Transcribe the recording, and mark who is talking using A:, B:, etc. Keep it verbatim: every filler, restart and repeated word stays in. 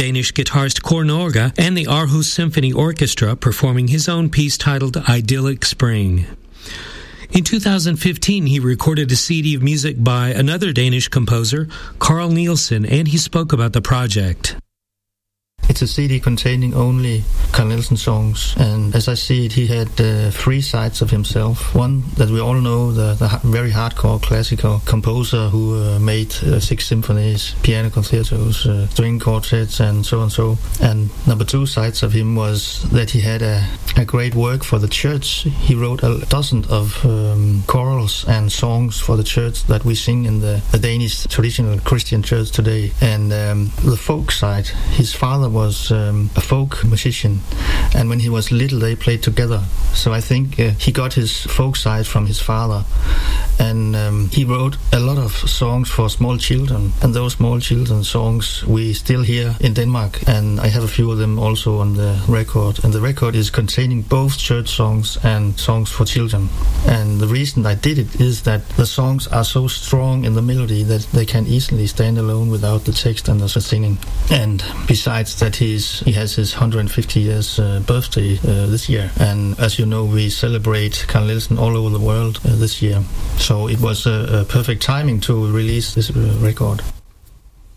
A: Danish guitarist Kåre Norge and the Aarhus Symphony Orchestra performing his own piece titled Idyllic Spring. In two thousand fifteen, he recorded a C D of music by another Danish composer, Carl Nielsen, and he spoke about the project.
B: It's a C D containing only Carl Nielsen songs, and as I see it, he had uh, three sides of himself. One that we all know, the, the very hardcore classical composer who uh, made uh, six symphonies, piano concertos, uh, string quartets, and so on and so. And number two sides of him was that he had a, a great work for the church. He wrote a dozen of um, chorals and songs for the church that we sing in the, the Danish traditional Christian church today. And um, the folk side, his father was um, a folk musician, and when he was little they played together, so I think uh, he got his folk side from his father. And um, he wrote a lot of songs for small children, and those small children songs we still hear in Denmark, and I have a few of them also on the record. And the record is containing both church songs and songs for children, and the reason I did it is that the songs are so strong in the melody that they can easily stand alone without the text and the singing. And besides that, he's, he has his one hundred fifty years uh, birthday uh, this year, and as you know, we celebrate Carl Nielsen all over the world uh, this year. So it was a, a perfect timing to release this uh, record.